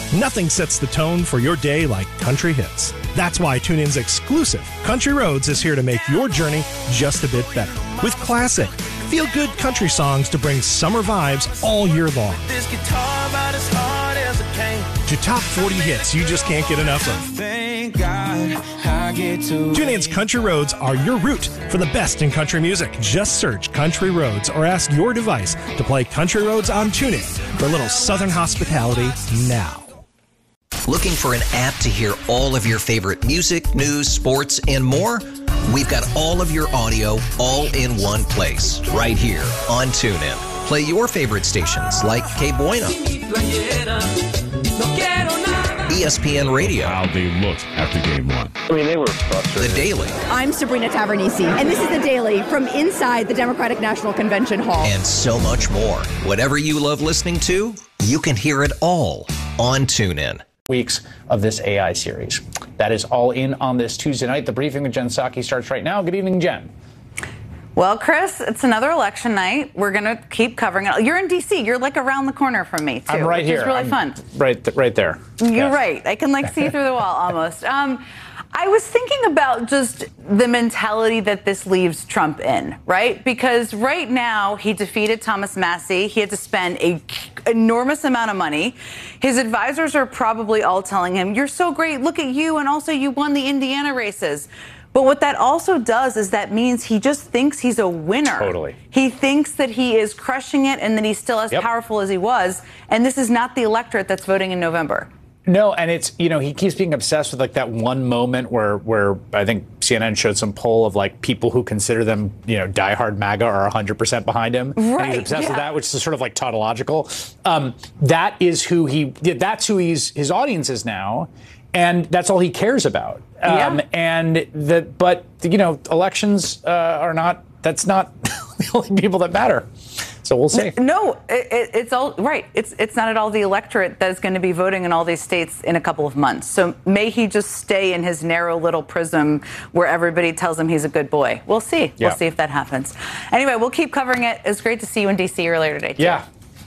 Nothing sets the tone for your day like country hits. That's why TuneIn's exclusive Country Roads is here to make your journey just a bit better. With classic, feel-good country songs to bring summer vibes all year long. To top 40 hits you just can't get enough of. TuneIn's Country Roads are your route for the best in country music. Just search Country Roads or ask your device to play Country Roads on TuneIn for a little Southern hospitality now. Looking for an app to hear all of your favorite music, news, sports, and more? We've got all of your audio all in one place, right here on TuneIn. Play your favorite stations like Que Bueno, ESPN Radio. How they looked after game one. I mean, they were frustrated. The Daily. I'm Sabrina Tavernisi, and this is The Daily from inside the Democratic National Convention Hall. And so much more. Whatever you love listening to, you can hear it all on TuneIn. Weeks of this AI series. That is all in on this Tuesday night. The briefing with Jen Psaki starts right now. Good evening, Jen. Well, Chris, it's another election night. We're going to keep covering it. You're in D.C. You're like around the corner from me, too. I'm right here. It's really fun. Right there. You're right. I can see through the wall almost. I was thinking about just the mentality that this leaves Trump in, right? Because right now he defeated Thomas Massie. He had to spend an enormous amount of money. His advisors are probably all telling him, you're so great. Look at you. And also you won the Indiana races. But what that also does is that means he just thinks he's a winner. Totally. He thinks that he is crushing it and that he's still as powerful as he was. And this is not the electorate that's voting in November. No, and it's, he keeps being obsessed with like that one moment where I think CNN showed some poll of like people who consider them, diehard MAGA are 100% behind him. Right. And he's obsessed with that, which is sort of like tautological. That's who his audience is now. And that's all he cares about. But elections are not, that's not the only people that matter. So we'll see. No, it's all right. It's not at all the electorate that is going to be voting in all these states in a couple of months. So may he just stay in his narrow little prism where everybody tells him he's a good boy. We'll see. Yeah. We'll see if that happens. Anyway, we'll keep covering it. It's great to see you in D.C. earlier today, too. Yeah.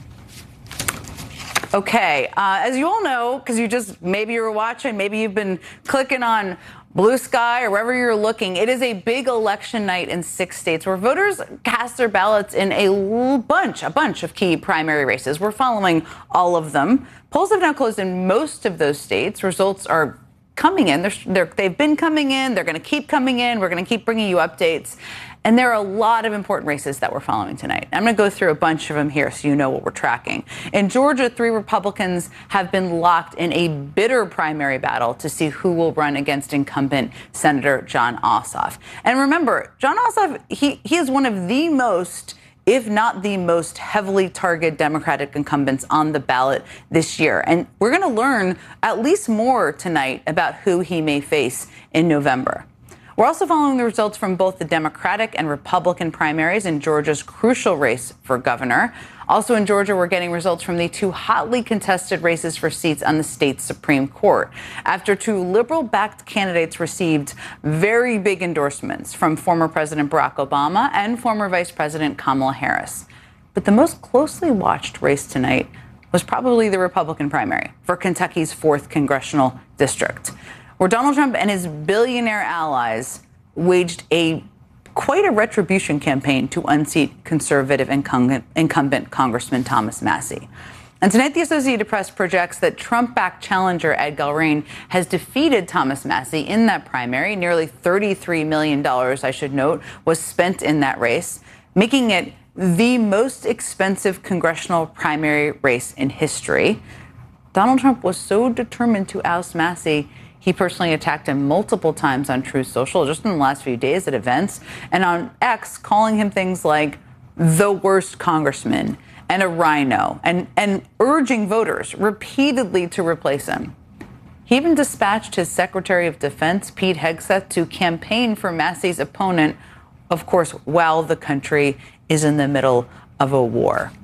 Okay. As you all know, because maybe you were watching, maybe you've been clicking on Blue Sky or wherever you're looking, it is a big election night in 6 states where voters cast their ballots in a bunch of key primary races. We're following all of them. Polls have now closed in most of those states. Results are coming in. They've been coming in. They're going to keep coming in. We're going to keep bringing you updates. And there are a lot of important races that we're following tonight. I'm going to go through a bunch of them here so you know what we're tracking. In Georgia, 3 Republicans have been locked in a bitter primary battle to see who will run against incumbent Senator Jon Ossoff. And remember, Jon Ossoff, he is one of the most, if not the most heavily targeted Democratic incumbents on the ballot this year. And we're going to learn at least more tonight about who he may face in November. We're also following the results from both the Democratic and Republican primaries in Georgia's crucial race for governor. Also in Georgia, we're getting results from the 2 hotly contested races for seats on the state's Supreme Court, after 2 liberal-backed candidates received very big endorsements from former President Barack Obama and former Vice President Kamala Harris. But the most closely watched race tonight was probably the Republican primary for Kentucky's 4th congressional district, where Donald Trump and his billionaire allies waged quite a retribution campaign to unseat conservative incumbent Congressman Thomas Massie. And tonight, the Associated Press projects that Trump-backed challenger Ed Galbraith has defeated Thomas Massie in that primary. Nearly $33 million, I should note, was spent in that race, making it the most expensive congressional primary race in history. Donald Trump was so determined to oust Massie, he personally attacked him multiple times on Truth Social just in the last few days at events, and on X, calling him things like the worst congressman and a rhino, and urging voters repeatedly to replace him. He even dispatched his Secretary of Defense, Pete Hegseth, to campaign for Massie's opponent, of course, while the country is in the middle of a war.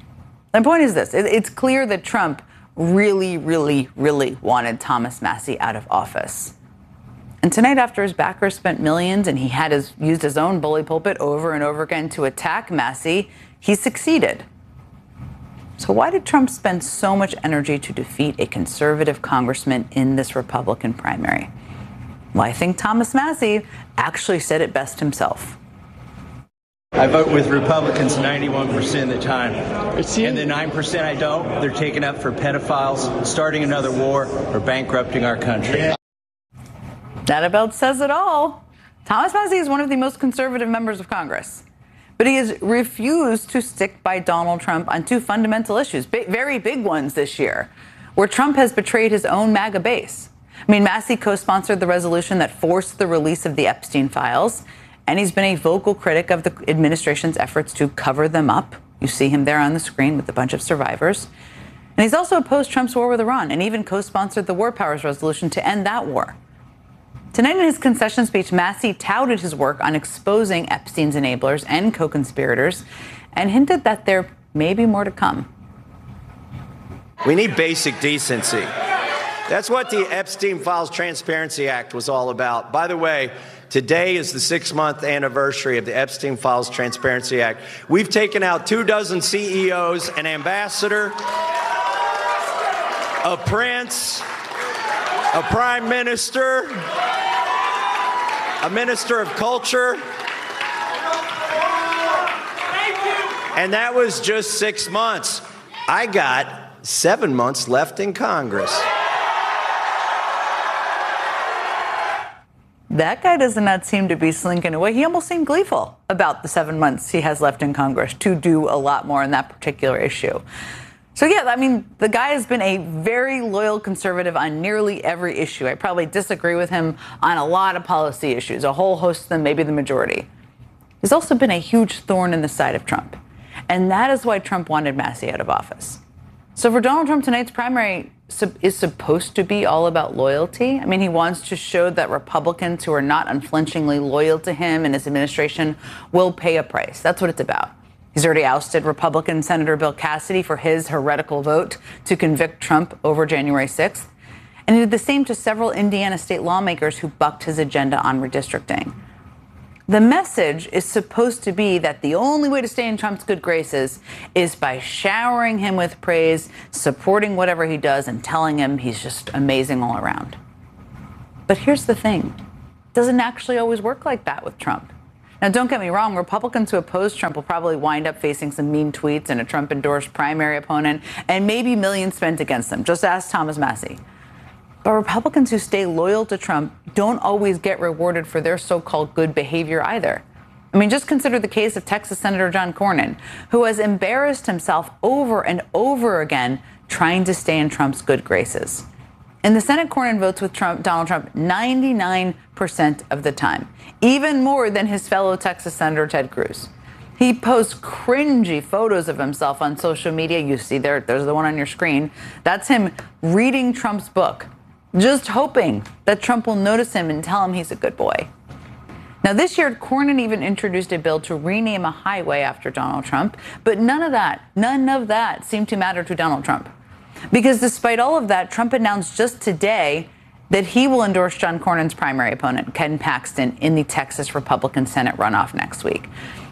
The point is this. It's clear that Trump really wanted Thomas Massie out of office. And tonight, after his backers spent millions and he had used his own bully pulpit over and over again to attack Massie, he succeeded. So why did Trump spend so much energy to defeat a conservative congressman in this Republican primary? Well, I think Thomas Massie actually said it best himself. I vote with Republicans 91% of the time. And the 9% I don't, they're taken up for pedophiles, starting another war, or bankrupting our country. That about says it all. Thomas Massie is one of the most conservative members of Congress. But he has refused to stick by Donald Trump on two fundamental issues, very big ones this year, where Trump has betrayed his own MAGA base. I mean, Massie co-sponsored the resolution that forced the release of the Epstein files, and he's been a vocal critic of the administration's efforts to cover them up. You see him there on the screen with a bunch of survivors. And he's also opposed Trump's war with Iran and even co-sponsored the War Powers Resolution to end that war. Tonight in his concession speech, Massie touted his work on exposing Epstein's enablers and co-conspirators and hinted that there may be more to come. We need basic decency. That's what the Epstein Files Transparency Act was all about. By the way, today is the 6-month anniversary of the Epstein Files Transparency Act. We've taken out 24 CEOs, an ambassador, a prince, a prime minister, a minister of culture. And that was just 6 months. I got 7 months left in Congress. That guy does not seem to be slinking away. He almost seemed gleeful about the 7 months he has left in Congress to do a lot more on that particular issue. So, yeah, I mean, the guy has been a very loyal conservative on nearly every issue. I probably disagree with him on a lot of policy issues, a whole host of them, maybe the majority. He's also been a huge thorn in the side of Trump. And that is why Trump wanted Massie out of office. So for Donald Trump, tonight's primary is supposed to be all about loyalty. I mean, he wants to show that Republicans who are not unflinchingly loyal to him and his administration will pay a price. That's what it's about. He's already ousted Republican Senator Bill Cassidy for his heretical vote to convict Trump over January 6th. And he did the same to several Indiana state lawmakers who bucked his agenda on redistricting. The message is supposed to be that the only way to stay in Trump's good graces is by showering him with praise, supporting whatever he does, and telling him he's just amazing all around. But here's the thing. It doesn't actually always work like that with Trump. Now, don't get me wrong, Republicans who oppose Trump will probably wind up facing some mean tweets and a Trump-endorsed primary opponent, and maybe millions spent against them. Just ask Thomas Massie. But Republicans who stay loyal to Trump don't always get rewarded for their so-called good behavior either. I mean, just consider the case of Texas Senator John Cornyn, who has embarrassed himself over and over again trying to stay in Trump's good graces. In the Senate, Cornyn votes with Donald Trump 99% of the time, even more than his fellow Texas Senator Ted Cruz. He posts cringy photos of himself on social media. You see there's the one on your screen. That's him reading Trump's book, just hoping that Trump will notice him and tell him he's a good boy. Now, this year, Cornyn even introduced a bill to rename a highway after Donald Trump, but none of that seemed to matter to Donald Trump. Because despite all of that, Trump announced just today that he will endorse John Cornyn's primary opponent, Ken Paxton, in the Texas Republican Senate runoff next week.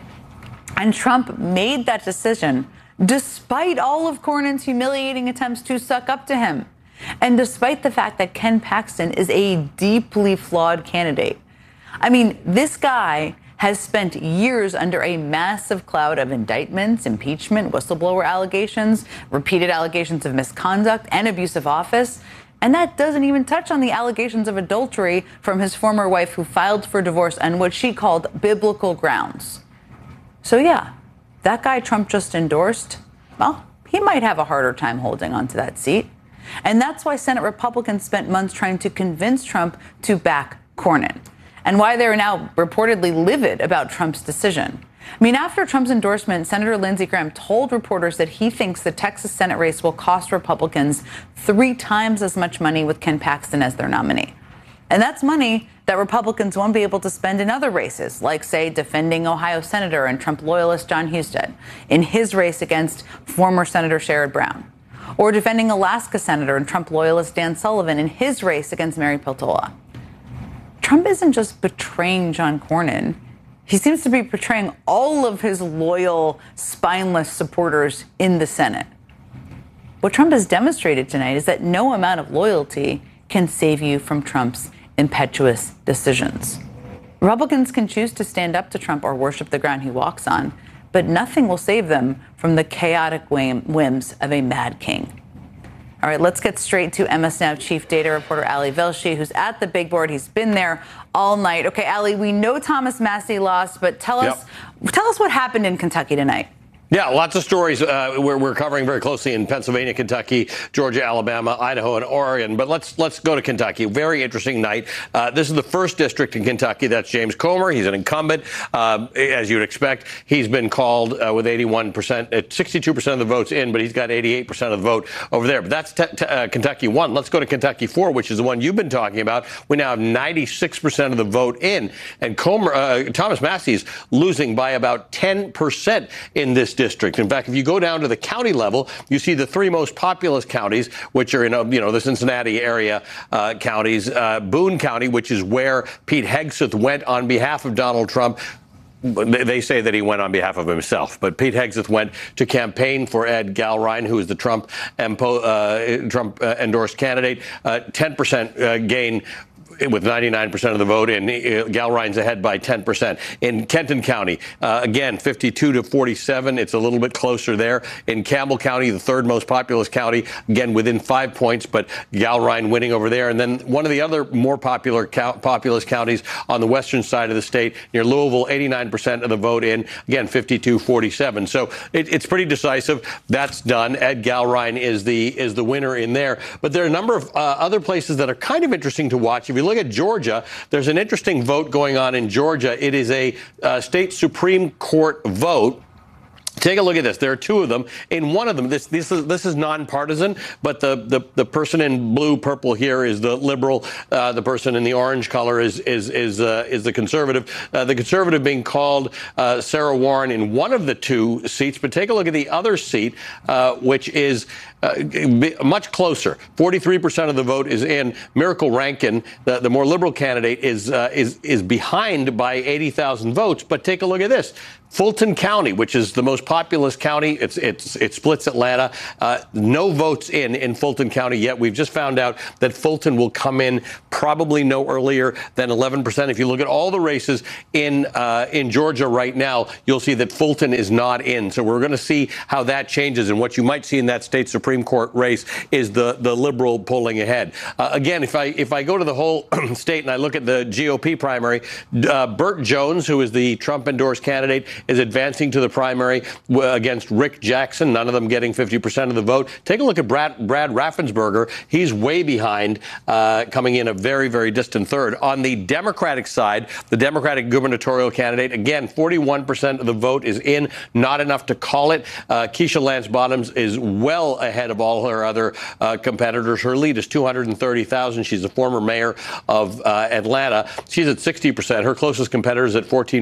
And Trump made that decision despite all of Cornyn's humiliating attempts to suck up to him, and despite the fact that Ken Paxton is a deeply flawed candidate. I mean, this guy has spent years under a massive cloud of indictments, impeachment, whistleblower allegations, repeated allegations of misconduct and abuse of office. And that doesn't even touch on the allegations of adultery from his former wife, who filed for divorce on what she called biblical grounds. So yeah, that guy Trump just endorsed, well, he might have a harder time holding onto that seat. And that's why Senate Republicans spent months trying to convince Trump to back Cornyn, and why they're now reportedly livid about Trump's decision. I mean, after Trump's endorsement, Senator Lindsey Graham told reporters that he thinks the Texas Senate race will cost Republicans 3 times as much money with Ken Paxton as their nominee. And that's money that Republicans won't be able to spend in other races, like, say, defending Ohio Senator and Trump loyalist Jon Husted in his race against former Senator Sherrod Brown, or defending Alaska Senator and Trump loyalist Dan Sullivan in his race against Mary Peltola. Trump isn't just betraying John Cornyn. He seems to be betraying all of his loyal, spineless supporters in the Senate. what Trump has demonstrated tonight is that no amount of loyalty can save you from Trump's impetuous decisions. Republicans can choose to stand up to Trump or worship the ground he walks on, but nothing will save them from the chaotic whims of a mad king. All right, let's get straight to MS Now chief data reporter Ali Velshi, who's at the big board. He's been there all night. Okay, Ali, we know Thomas Massie lost, but tell us what happened in Kentucky tonight. Yeah, lots of stories we're covering very closely in Pennsylvania, Kentucky, Georgia, Alabama, Idaho, and Oregon. But let's go to Kentucky. Very interesting night. This is the first district in Kentucky. That's James Comer. He's an incumbent, as you'd expect. He's been called with 81%, 62% of the votes in, but he's got 88% of the vote over there. But that's Kentucky 1. Let's go to Kentucky 4, which is the one you've been talking about. We now have 96% of the vote in, and Thomas Massie's losing by about 10% in this district. In fact, if you go down to the county level, you see the three most populous counties, which are in the Cincinnati area counties. Boone County, which is where Pete Hegseth went on behalf of Donald Trump. They say that he went on behalf of himself, but Pete Hegseth went to campaign for Ed Galrein, who is the Trump endorsed candidate. 10% gain with 99% of the vote in. Galrein's ahead by 10%. In Kenton County, again, 52 to 47. It's a little bit closer there. In Campbell County, the third most populous county, again, within 5 points, but Galrein winning over there. And then one of the other more populous counties on the western side of the state, near Louisville, 89% of the vote in, again, 52-47. So it's pretty decisive. That's done. Ed Galrein is the winner in there. But there are a number of other places that are kind of interesting to watch. If you look at Georgia, there's an interesting vote going on in Georgia. It is a state Supreme Court vote. Take a look at this. There are two of them. In one of them, this is nonpartisan, but the person in blue purple here is the liberal. The person in the orange color is the conservative. The conservative being called Sarah Warren in one of the two seats. But take a look at the other seat, which is much closer. 43% of the vote is in. Miracle Rankin, the more liberal candidate, is behind by 80,000 votes. But take a look at this. Fulton County, which is the most populous county, it splits Atlanta. No votes in Fulton County yet. We've just found out that Fulton will come in probably no earlier than 11%. If you look at all the races in Georgia right now, you'll see that Fulton is not in. So we're going to see how that changes. And what you might see in that state Supreme Court race is the liberal pulling ahead. Again, if I go to the whole state and I look at the GOP primary, Burt Jones, who is the Trump-endorsed candidate, is advancing to the primary against Rick Jackson, none of them getting 50% of the vote. Take a look at Brad Raffensperger. He's way behind, coming in a very, very distant third. On the Democratic side, the Democratic gubernatorial candidate, again, 41% of the vote is in, not enough to call it. Keisha Lance Bottoms is well ahead of all her other competitors. Her lead is 230,000. She's a former mayor of Atlanta. She's at 60%. Her closest competitor is at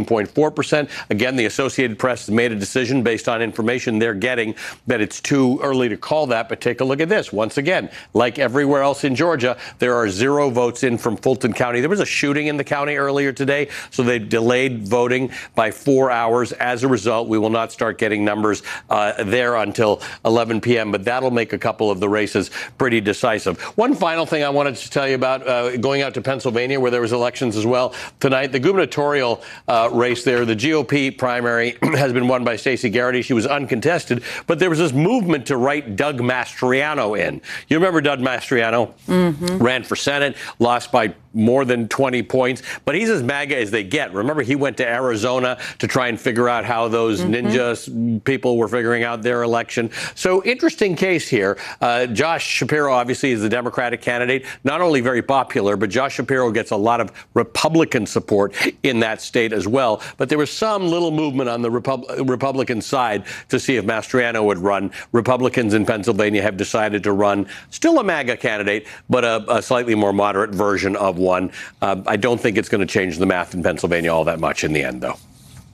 14.4%. Again, the Associated Press has made a decision based on information they're getting that it's too early to call that. But take a look at this. Once again, like everywhere else in Georgia, there are 0 votes in from Fulton County. There was a shooting in the county earlier today, so they delayed voting by 4 hours. As a result, we will not start getting numbers there until 11 p.m., but that'll make a couple of the races pretty decisive. One final thing I wanted to tell you about going out to Pennsylvania, where there was elections as well tonight. The gubernatorial race there, the GOP primary has been won by Stacey Garrity. She was uncontested, but there was this movement to write Doug Mastriano in. You remember Doug Mastriano? Mm-hmm. Ran for Senate, lost by more than 20 points, but he's as MAGA as they get. Remember, he went to Arizona to try and figure out how those ninja people were figuring out their election. So interesting case here. Josh Shapiro obviously is the Democratic candidate, not only very popular, but Josh Shapiro gets a lot of Republican support in that state as well. But there was some little movement on the Republican side to see if Mastriano would run. Republicans in Pennsylvania have decided to run still a MAGA candidate, but a slightly more moderate version of one. I don't think it's going to change the math in Pennsylvania all that much in the end, though.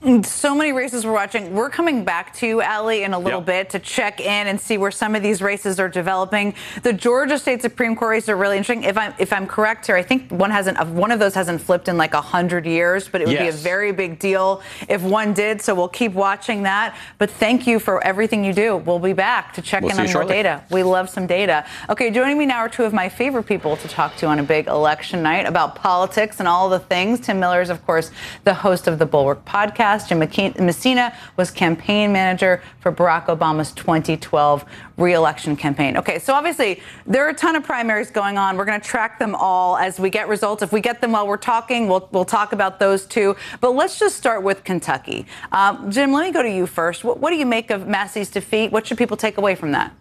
So many races we're watching. We're coming back to you, Allie, in a little bit to check in and see where some of these races are developing. The Georgia State Supreme Court races are really interesting. If I'm correct here, I think one of those hasn't flipped in like 100 years, but it would be a very big deal if one did. So we'll keep watching that. But thank you for everything you do. We'll be back to check in on more data. We love some data. Okay, joining me now are two of my favorite people to talk to on a big election night about politics and all the things. Tim Miller is, of course, the host of the Bulwark podcast. Jim Messina was campaign manager for Barack Obama's 2012 re-election campaign. Okay, so obviously there are a ton of primaries going on. We're going to track them all as we get results. If we get them while we're talking, we'll talk about those too. But let's just start with Kentucky. Jim, let me go to you first. What do you make of Massey's defeat? What should people take away from that?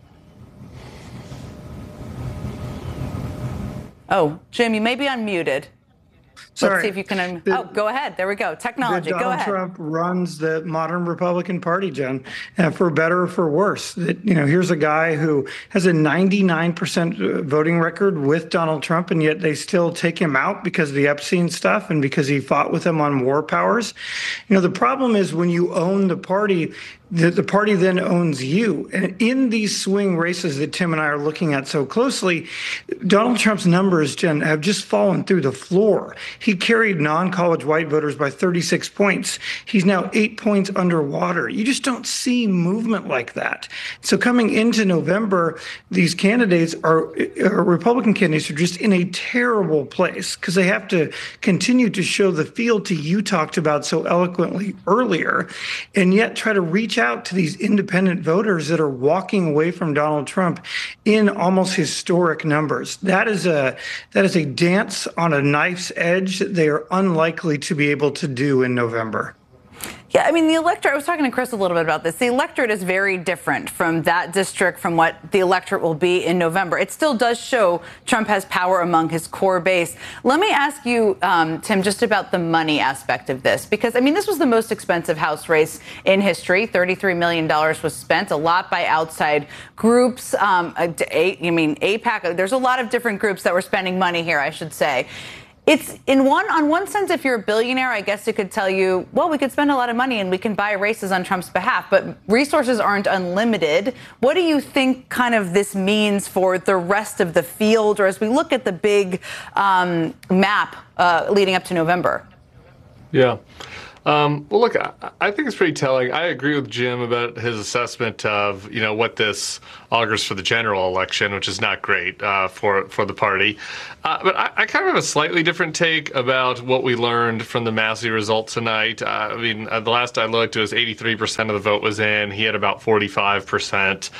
Oh, Jim, you may be unmuted. Sorry. Let's see if you can. Go ahead. There we go. Technology. Go ahead. Donald Trump runs the modern Republican Party, Jen, for better or for worse. Here's a guy who has a 99% voting record with Donald Trump, and yet they still take him out because of the Epstein stuff and because he fought with him on war powers. The problem is when you own the party, the party then owns you. And in these swing races that Tim and I are looking at so closely, Donald Trump's numbers, Jen, have just fallen through the floor. He carried non-college white voters by 36 points. He's now 8 points underwater. You just don't see movement like that. So coming into November, these candidates Republican candidates are just in a terrible place because they have to continue to show the fealty you talked about so eloquently earlier, and yet try to reach out to these independent voters that are walking away from Donald Trump in almost historic numbers. That is a dance on a knife's edge that they are unlikely to be able to do in November. Yeah, I mean, the electorate, I was talking to Chris a little bit about this. The electorate is very different from that district from what the electorate will be in November. It still does show Trump has power among his core base. Let me ask you, Tim, just about the money aspect of this, because, I mean, this was the most expensive House race in history. $33 million was spent, a lot by outside groups. AIPAC, there's a lot of different groups that were spending money here, I should say. It's on one sense, if you're a billionaire, I guess it could tell you, well, we could spend a lot of money and we can buy races on Trump's behalf, but resources aren't unlimited. What do you think kind of this means for the rest of the field, or as we look at the big map leading up to November? Yeah. Well, look, I think it's pretty telling. I agree with Jim about his assessment of, what this augurs for the general election, which is not great for the party. But I kind of have a slightly different take about what we learned from the Massey result tonight. The last I looked, it was 83% of the vote was in. He had about 45%.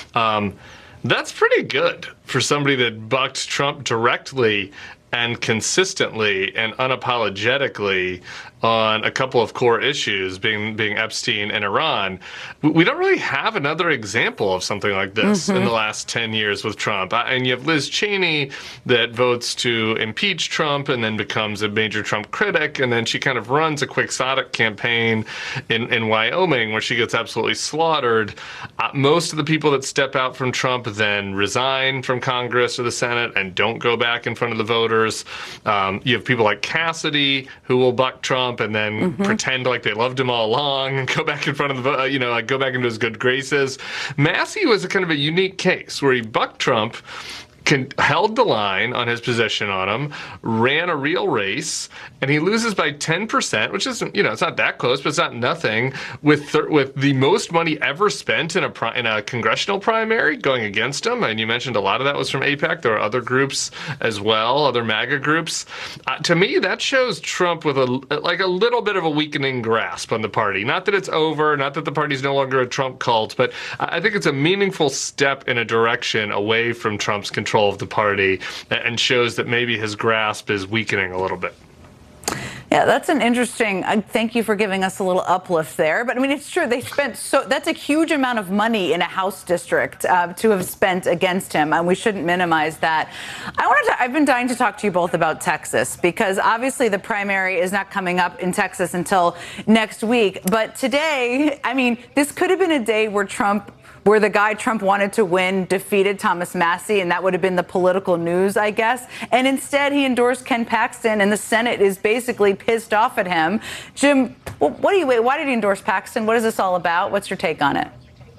That's pretty good for somebody that bucked Trump directly and consistently and unapologetically on a couple of core issues, being Epstein and Iran. We don't really have another example of something like this in the last 10 years with Trump. And you have Liz Cheney that votes to impeach Trump and then becomes a major Trump critic, and then she kind of runs a quixotic campaign in Wyoming where she gets absolutely slaughtered. Most of the people that step out from Trump then resign from Congress or the Senate and don't go back in front of the voters. You have people like Cassidy who will buck Trump and then pretend like they loved him all along and go back in front of the, go back into his good graces. Massey was a kind of a unique case where he bucked Trump, held the line on his position on him, ran a real race, and he loses by 10%, which isn't, it's not that close, but it's not nothing, with the most money ever spent in a congressional primary going against him. And you mentioned a lot of that was from AIPAC. There are other groups as well, other MAGA groups. To me, that shows Trump with a little bit of a weakening grasp on the party. Not that it's over, not that the party's no longer a Trump cult, but I think it's a meaningful step in a direction away from Trump's control of the party, and shows that maybe his grasp is weakening a little bit. Yeah, that's an interesting, thank you for giving us a little uplift there. But I mean, it's true, they spent that's a huge amount of money in a House district to have spent against him, and we shouldn't minimize that. I've been dying to talk to you both about Texas, because obviously the primary is not coming up in Texas until next week. But today, I mean, this could have been a day where Trump where the guy Trump wanted to win defeated Thomas Massie, and that would have been the political news, I guess. And instead, he endorsed Ken Paxton, and the Senate is basically pissed off at him. Jim, why did he endorse Paxton? What is this all about? What's your take on it?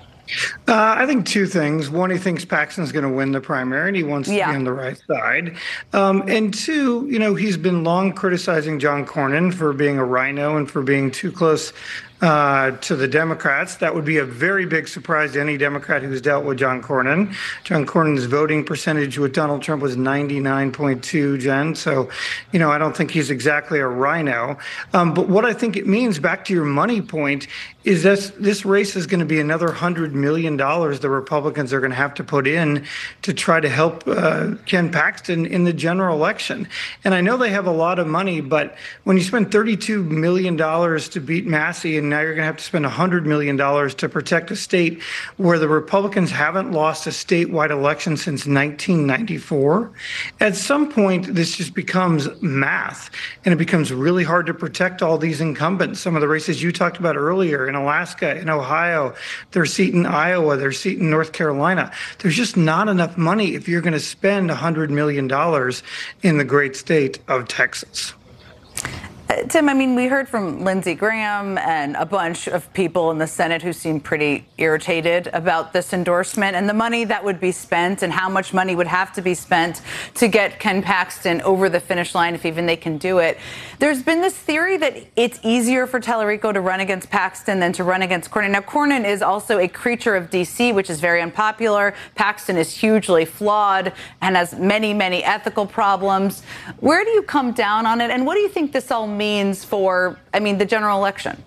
I think two things. One, he thinks Paxton's going to win the primary, and he wants to be on the right side. And two, he's been long criticizing John Cornyn for being a rhino and for being too close to the Democrats. That would be a very big surprise to any Democrat who's dealt with John Cornyn. John Cornyn's voting percentage with Donald Trump was 99.2, Jen. So, I don't think he's exactly a rhino. But what I think it means, back to your money point, is that this race is going to be another $100 million the Republicans are going to have to put in to try to help Ken Paxton in the general election. And I know they have a lot of money, but when you spend $32 million to beat Massie, and now you're going to have to spend $100 million to protect a state where the Republicans haven't lost a statewide election since 1994, at some point this just becomes math, and it becomes really hard to protect all these incumbents. Some of the races you talked about earlier in Alaska, in Ohio, their seat in Iowa, their seat in North Carolina. There's just not enough money if you're going to spend $100 million in the great state of Texas. Tim, we heard from Lindsey Graham and a bunch of people in the Senate who seem pretty irritated about this endorsement and the money that would be spent and how much money would have to be spent to get Ken Paxton over the finish line, if even they can do it. There's been this theory that it's easier for Tallarico to run against Paxton than to run against Cornyn. Now, Cornyn is also a creature of D.C., which is very unpopular. Paxton is hugely flawed and has many, many ethical problems. Where do you come down on it, and what do you think this all means for, the general election?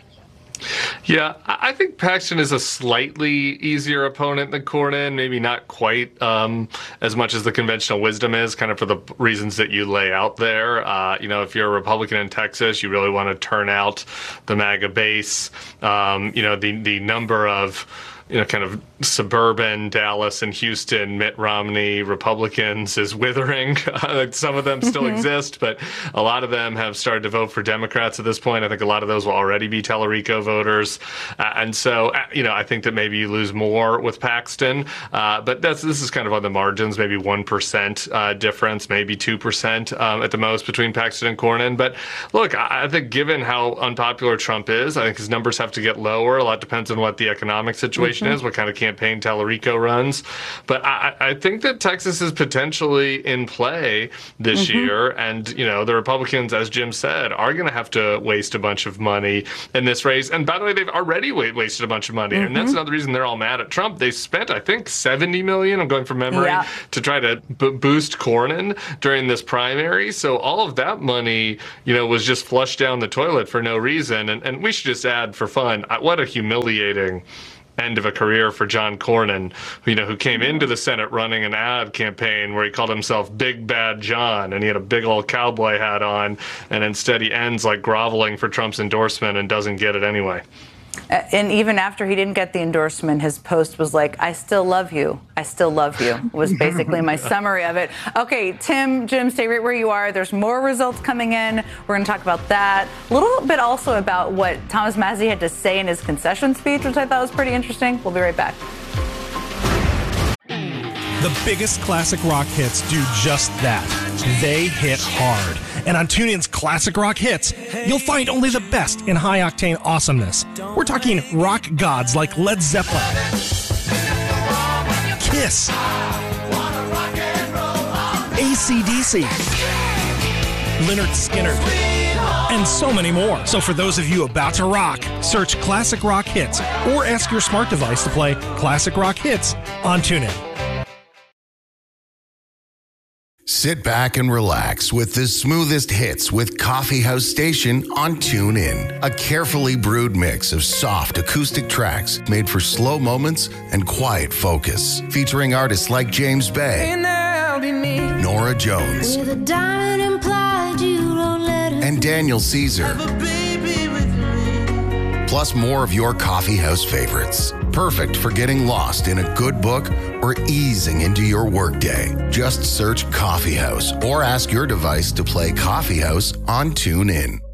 Yeah, I think Paxton is a slightly easier opponent than Cornyn, maybe not quite as much as the conventional wisdom is, kind of for the reasons that you lay out there. If you're a Republican in Texas, you really want to turn out the MAGA base. The number of kind of suburban Dallas and Houston Mitt Romney Republicans is withering. Some of them still exist, but a lot of them have started to vote for Democrats at this point. I think a lot of those will already be Tallarico voters. And so, I think that maybe you lose more with Paxton. But this is kind of on the margins, maybe 1% difference, maybe 2% at the most between Paxton and Cornyn. But look, I think given how unpopular Trump is, I think his numbers have to get lower. A lot depends on what the economic situation is, what kind of campaign Tallarico runs. But I think that Texas is potentially in play this year. And, the Republicans, as Jim said, are going to have to waste a bunch of money in this race. And by the way, they've already wasted a bunch of money. And that's another reason they're all mad at Trump. They spent, I think, $70 million, I'm going from memory, to try to boost Cornyn during this primary. So all of that money, was just flushed down the toilet for no reason. And we should just add for fun, what a humiliating end of a career for John Cornyn, who came into the Senate running an ad campaign where he called himself Big Bad John, and he had a big old cowboy hat on, and instead he ends like groveling for Trump's endorsement and doesn't get it anyway. And even after he didn't get the endorsement, his post was like, I still love you. I still love you, was basically my summary of it. Okay, Tim, Jim, stay right where you are. There's more results coming in. We're going to talk about that. A little bit also about what Thomas Massie had to say in his concession speech, which I thought was pretty interesting. We'll be right back. The biggest classic rock hits do just that. They hit hard. And on TuneIn's Classic Rock Hits, you'll find only the best in high-octane awesomeness. We're talking rock gods like Led Zeppelin, Kiss, AC/DC, Lynyrd Skynyrd, and so many more. So for those of you about to rock, search Classic Rock Hits or ask your smart device to play Classic Rock Hits on TuneIn. Sit back and relax with the smoothest hits with Coffee House Station on TuneIn. A carefully brewed mix of soft acoustic tracks made for slow moments and quiet focus. Featuring artists like James Bay, Nora Jones, and Daniel Caesar. Plus more of your coffee house favorites. Perfect for getting lost in a good book or easing into your workday. Just search Coffee House or ask your device to play Coffee House on TuneIn.